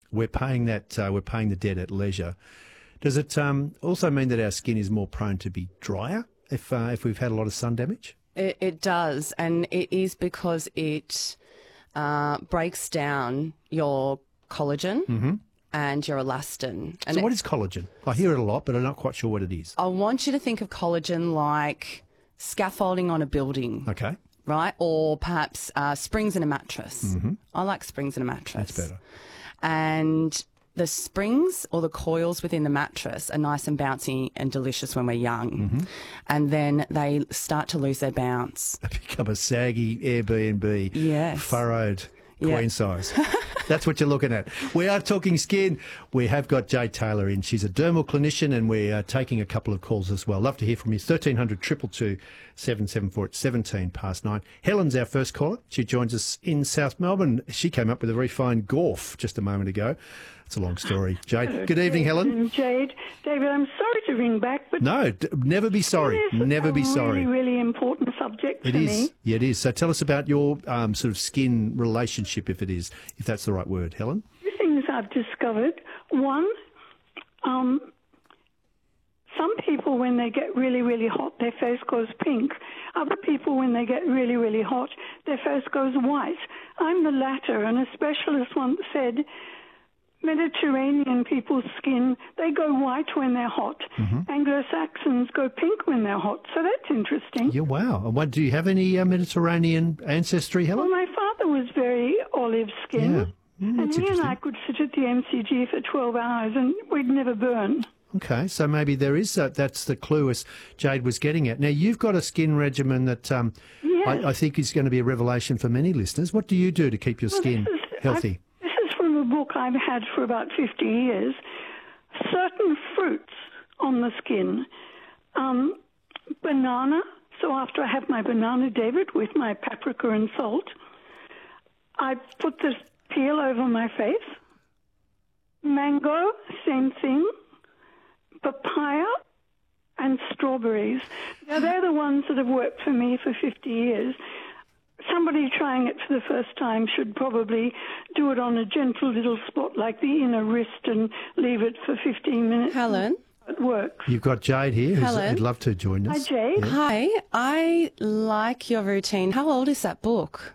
we're paying that. We're paying the debt at leisure. Does it also mean that our skin is more prone to be drier if we've had a lot of sun damage? It does, and it is because it breaks down your collagen and your elastin. And so what is collagen? I hear it a lot, but I'm not quite sure what it is. I want you to think of collagen like scaffolding on a building. Okay. Right? Or perhaps springs in a mattress. I like springs in a mattress. That's better. And the springs or the coils within the mattress are nice and bouncy and delicious when we're young. And then they start to lose their bounce. They become a saggy Airbnb, Yes. furrowed queen size. That's what you're looking at. We are talking skin. We have got Jade Taylor in. She's a dermal clinician, and we are taking a couple of calls as well. Love to hear from you. 1300 222 774 at 9:17. Helen's our first caller. She joins us in South Melbourne. She came up with a very fine Gorf just a moment ago. It's a long story. Jade, Hello, good evening, Helen. And Jade, David, I'm sorry to ring back, but No, never be sorry. it is Never be sorry. really, really important subject It for is. me. Yeah, it is. So tell us about your sort of skin relationship, if that's the right word, Helen. Two things I've discovered. One, some people, when they get really, really hot, their face goes pink. Other people, when they get really, really hot, their face goes white. I'm the latter, and a specialist once said Mediterranean people's skin, they go white when they're hot. Anglo-Saxons go pink when they're hot. So that's interesting. Yeah, wow. And what, do you have any Mediterranean ancestry, Helen? Well, my father was very olive skin. Yeah. And That's he and interesting. I could sit at the MCG for 12 hours and we'd never burn. Okay, so maybe there is that's the clue as Jade was getting at. Now, you've got a skin regimen that Yes. I think is going to be a revelation for many listeners. What do you do to keep your skin healthy? This is from a book I've had for about 50 years. Certain fruits on the skin. Banana. So after I have my banana, David, with my paprika and salt, I put the peel over my face. Mango, same thing. Papaya and strawberries. Now, they're the ones that have worked for me for 50 years. Somebody trying it for the first time should probably do it on a gentle little spot like the inner wrist and leave it for 15 minutes. Helen? It works. You've got Jade here Helen? who'd love to join Hi, us. Jade. Hi, I like your routine. How old is that book?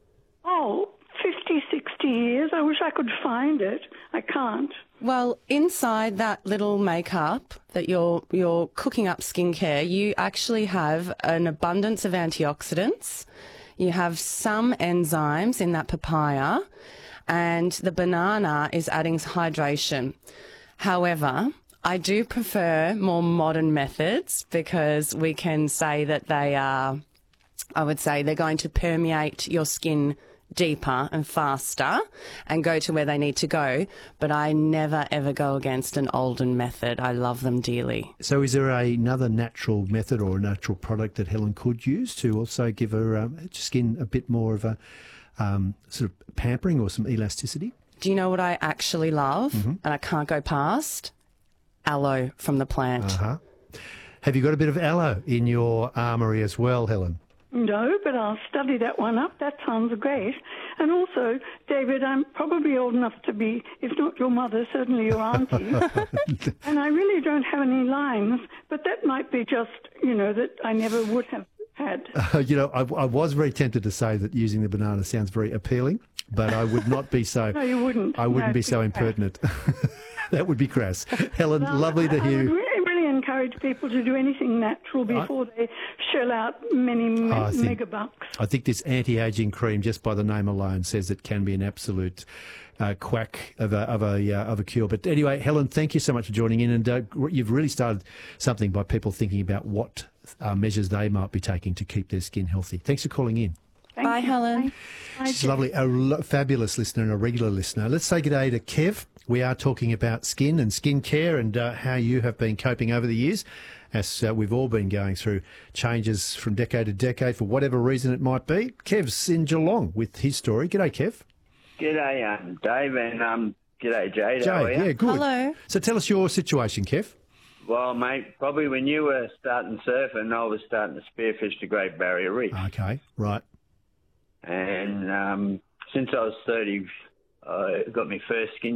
Oh, 50, 60 years. I wish I could find it. I can't. Well, inside that little makeup that you're cooking up skincare, you actually have an abundance of antioxidants. You have some enzymes in that papaya, and the banana is adding hydration. However, I do prefer more modern methods because we can say that they are, I would say, they're going to permeate your skin deeper and faster and go to where they need to go. But I never, ever go against an olden method. I love them dearly. So is there another natural method or a natural product that Helen could use to also give her skin a bit more of a sort of pampering or some elasticity? Do you know what I actually love and I can't go past? Aloe from the plant. Have you got a bit of aloe in your armoury as well, Helen? No, but I'll study that one up. That sounds great. And also, David, I'm probably old enough to be, if not your mother, certainly your auntie. And I really don't have any lines, but that might be just, that I never would have had. I was very tempted to say that using the banana sounds very appealing, but I would not be so... No, you wouldn't. I wouldn't No, be so it's impertinent. That would be crass. Helen, lovely to I hear. would really encourage people to do anything natural before they shell out many megabucks. I think this anti-aging cream, just by the name alone, says it can be an absolute quack of a cure. But anyway, Helen, thank you so much for joining in, and you've really started something by people thinking about what measures they might be taking to keep their skin healthy. Thanks for calling in. Bye, Helen. She's lovely, a fabulous listener and a regular listener. Let's say good day to Kev. We are talking about skin and skin care and how you have been coping over the years, as we've all been going through changes from decade to decade for whatever reason it might be. Kev's in Geelong with his story. G'day, Kev. G'day, Dave, and g'day, Jade. How are you? Yeah, good. Hello. So tell us your situation, Kev. Well, mate, probably when you were starting surfing, I was starting to spearfish the Great Barrier Reef. Okay, right. And since I was 30, I got my first skin